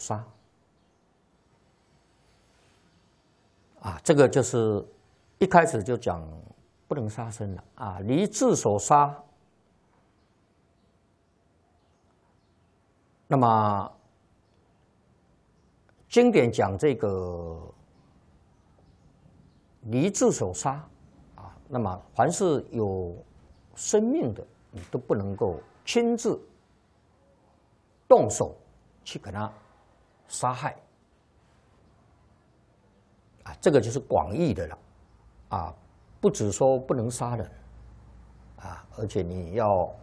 杀。啊，这个就是一开始就讲不能杀生了啊，离自所杀。那么经典讲这个离自所杀啊，那么凡是有生命的，你都不能够亲自动手去给他杀害。啊，这个就是广义的了，啊，不只说不能杀人，啊，而且你要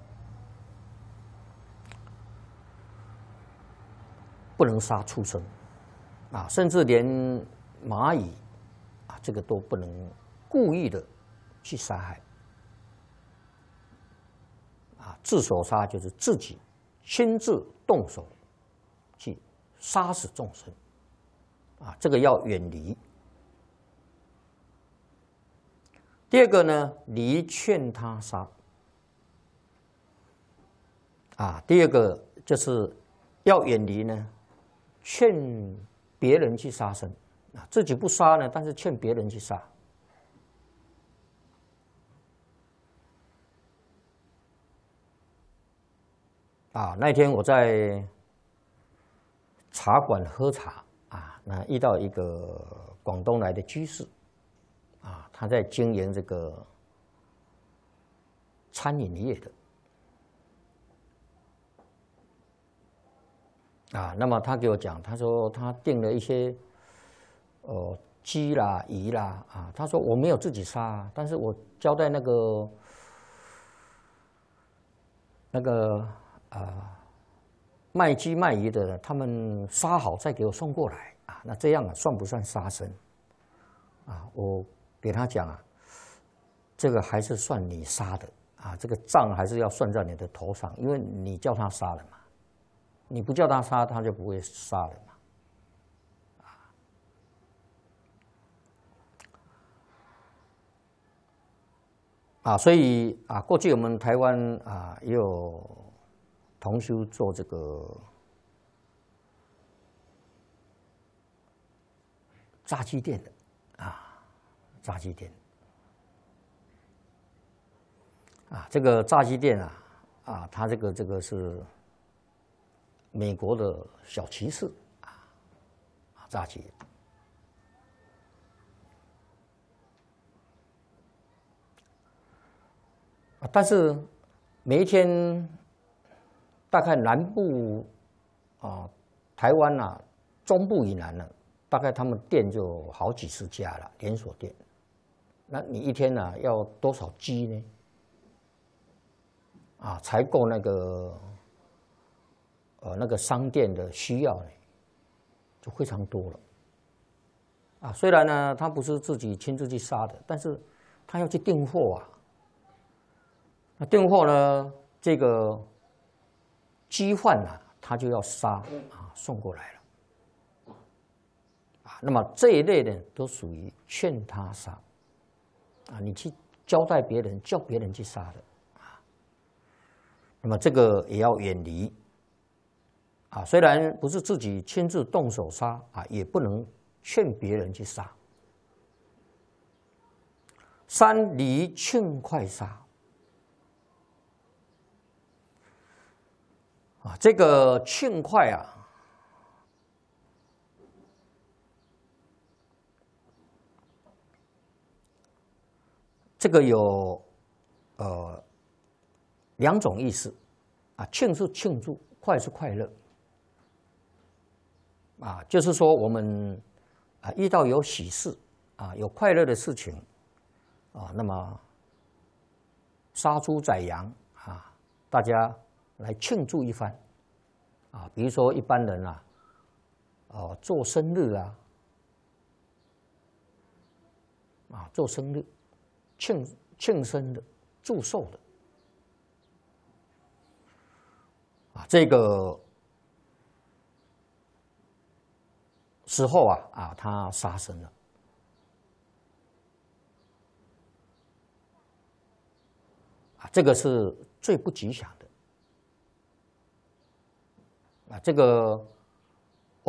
不能杀畜生，啊，甚至连蚂蚁，啊，这个都不能故意的去杀害，啊，自所杀就是自己亲自动手去杀死众生，啊，这个要远离。第二个呢，离劝他杀。啊，第二个就是要远离呢，劝别人去杀生啊，自己不杀呢，但是劝别人去杀。啊，那天我在茶馆喝茶啊，那遇到一个广东来的居士。啊，他在经营这个餐饮业的，啊，那么他给我讲，他说他订了一些，鸡啦、鱼啦，啊，他说我没有自己杀，但是我交代那个卖鸡卖鱼的，他们杀好再给我送过来，啊，那这样啊算不算杀生？啊，我给他讲啊，这个还是算你杀的啊，这个账还是要算在你的头上，因为你叫他杀了嘛，你不叫他杀，他就不会杀了嘛。啊，所以啊，过去我们台湾啊也有同修做这个炸鸡店的啊，炸鸡店。啊，这个炸鸡店啊，啊，它这个是美国的小骑士啊，炸鸡。啊，但是每一天大概南部啊、台湾啊、中部以南呢，大概他们店就好几十家了，连锁店。那你一天呢要多少鸡呢？啊，才够那个商店的需要呢，就非常多了。啊，虽然呢他不是自己亲自去杀的，但是他要去订货啊。那订货呢，这个鸡贩啊，他就要杀啊，送过来了。啊，那么这一类的都属于劝他杀。啊，你去交代别人，叫别人去杀的。那么这个也要远离，啊，虽然不是自己亲自动手杀啊，也不能劝别人去杀。三离劝快杀，啊，这个劝快啊，这个有两种意思，啊，庆是庆祝，快是快乐，啊，就是说我们啊遇到有喜事啊有快乐的事情啊，那么杀猪宰羊啊，大家来庆祝一番啊，比如说一般人啊，做生日啊，啊做生日庆生的祝寿的。啊，这个时候啊，他杀生了，啊，这个是最不吉祥的，啊，这个